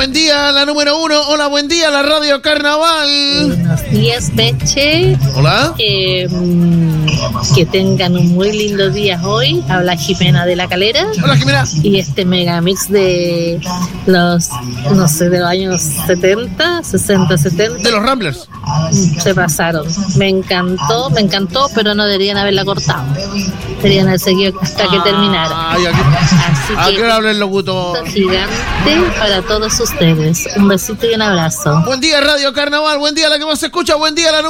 Buen día, la número 1. Hola, buen día, la Radio Carnaval. Buenos días, Peche. Hola. Que tengan un muy lindo día hoy. Habla Jimena de La Calera. Hola, Jimena. Y este megamix de los, no sé, de los años 70, 60, 70. De los Ramblers. Se pasaron. Me encantó, pero no deberían haberla cortado. Deberían haber seguido hasta que terminara. Ay, Así que qué habla el locutor. Gigante para todos ustedes. Un besito y un abrazo. Buen día, Radio Carnaval. Buen día, la que más se escucha. Buen día, la